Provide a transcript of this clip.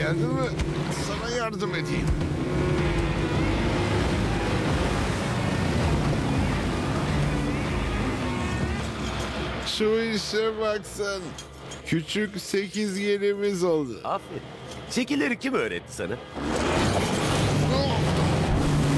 geldin mi? Sana yardım edeyim. Şu işe bak sen. Küçük sekizgenimiz oldu. Aferin. Şekilleri kim öğretti sana?